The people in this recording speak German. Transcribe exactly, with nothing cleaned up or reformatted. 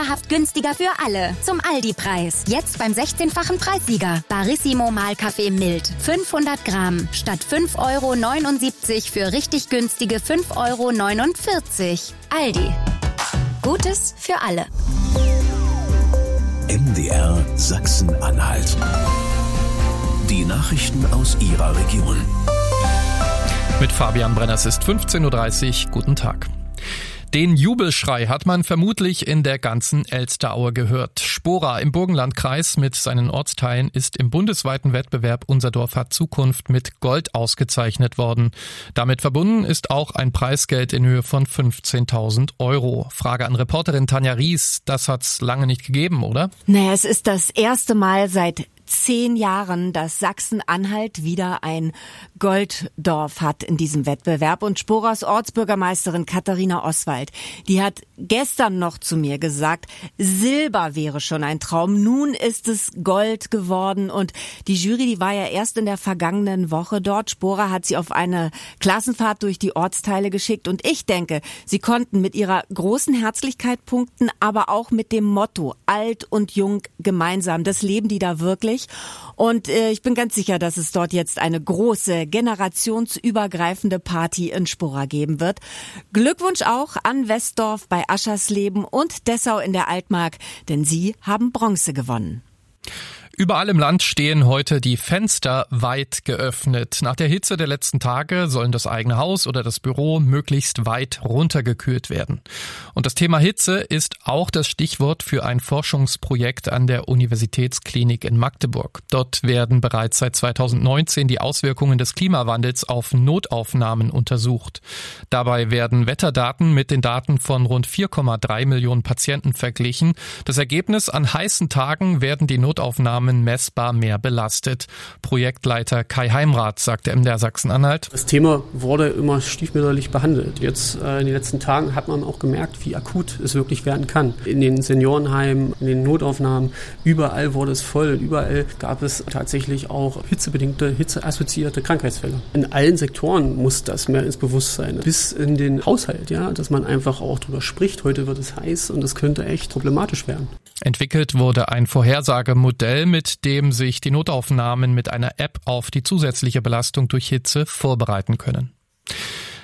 dauerhaft günstiger für alle. Zum Aldi-Preis. Jetzt beim sechzehnfachen Preissieger. Barissimo Mahlkaffee mild. fünfhundert Gramm. Statt fünf Euro neunundsiebzig für richtig günstige fünf Euro neunundvierzig. Aldi. Gutes für alle. M D R Sachsen-Anhalt. Die Nachrichten aus Ihrer Region. Mit Fabian Brenner, es ist fünfzehn Uhr dreißig. Guten Tag. Den Jubelschrei hat man vermutlich in der ganzen Elsteraue gehört. Spora im Burgenlandkreis mit seinen Ortsteilen ist im bundesweiten Wettbewerb Unser Dorf hat Zukunft mit Gold ausgezeichnet worden. Damit verbunden ist auch ein Preisgeld in Höhe von fünfzehntausend Euro. Frage an Reporterin Tanja Ries, das hat's lange nicht gegeben, oder? Naja, es ist das erste Mal seit zehn Jahren, dass Sachsen-Anhalt wieder ein Golddorf hat in diesem Wettbewerb. Und Sporas Ortsbürgermeisterin Katharina Oswald, die hat gestern noch zu mir gesagt, Silber wäre schon ein Traum. Nun ist es Gold geworden. Und die Jury, die war ja erst in der vergangenen Woche dort. Spora hat sie auf eine Klassenfahrt durch die Ortsteile geschickt. Und ich denke, sie konnten mit ihrer großen Herzlichkeit punkten, aber auch mit dem Motto alt und jung gemeinsam. Das leben die da wirklich. Und äh, ich bin ganz sicher, dass es dort jetzt eine große, generationsübergreifende Party in Spora geben wird. Glückwunsch auch an Westdorf bei Aschersleben und Dessau in der Altmark, denn sie haben Bronze gewonnen. Überall im Land stehen heute die Fenster weit geöffnet. Nach der Hitze der letzten Tage sollen das eigene Haus oder das Büro möglichst weit runtergekühlt werden. Und das Thema Hitze ist auch das Stichwort für ein Forschungsprojekt an der Universitätsklinik in Magdeburg. Dort werden bereits seit zweitausendneunzehn die Auswirkungen des Klimawandels auf Notaufnahmen untersucht. Dabei werden Wetterdaten mit den Daten von rund vier Komma drei Millionen Patienten verglichen. Das Ergebnis: an heißen Tagen werden die Notaufnahmen messbar mehr belastet. Projektleiter Kai Heimrath sagte M D R Sachsen-Anhalt: Das Thema wurde immer stiefmütterlich behandelt. Jetzt äh, in den letzten Tagen hat man auch gemerkt, wie akut es wirklich werden kann. In den Seniorenheimen, in den Notaufnahmen, überall wurde es voll. Überall gab es tatsächlich auch hitzebedingte, hitzeassoziierte Krankheitsfälle. In allen Sektoren muss das mehr ins Bewusstsein. Bis in den Haushalt, ja, dass man einfach auch drüber spricht. Heute wird es heiß und es könnte echt problematisch werden. Entwickelt wurde ein Vorhersagemodell, mit dem sich die Notaufnahmen mit einer App auf die zusätzliche Belastung durch Hitze vorbereiten können.